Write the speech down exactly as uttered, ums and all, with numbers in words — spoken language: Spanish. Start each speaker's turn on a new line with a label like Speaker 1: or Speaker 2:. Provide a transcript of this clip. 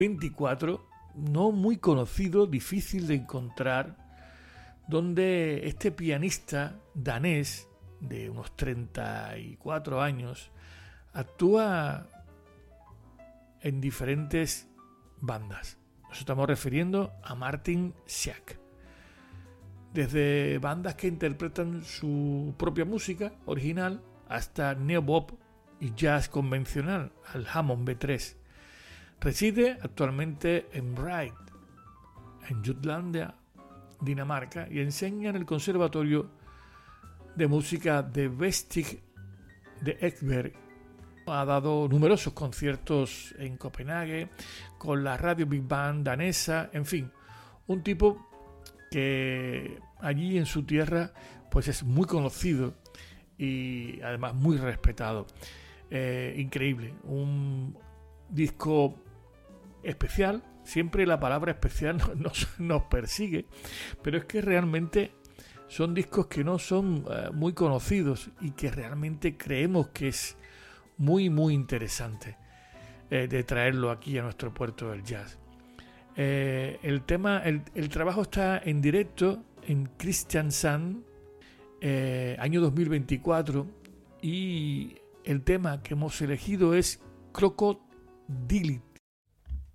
Speaker 1: veinticuatro, no muy conocido, difícil de encontrar, donde este pianista danés de unos treinta y cuatro años actúa en diferentes bandas. Nos estamos refiriendo a Martin Schack. Desde bandas que interpretan su propia música original hasta neobop y jazz convencional, al Hammond B tres. Reside actualmente en Bride, en Jutlandia, Dinamarca, y enseña en el Conservatorio de Música de Vestig de Ekberg. Ha dado numerosos conciertos en Copenhague con la Radio Big Band danesa, en fin, un tipo que allí en su tierra pues es muy conocido y además muy respetado. Eh, increíble, un disco especial. Siempre la palabra especial nos, nos persigue, pero es que realmente son discos que no son uh, muy conocidos y que realmente creemos que es muy muy interesante eh, de traerlo aquí a nuestro puerto del jazz. Eh, el tema, el, el trabajo está en directo en Kristiansand, eh, año dos mil veinticuatro, y el tema que hemos elegido es Crocodile.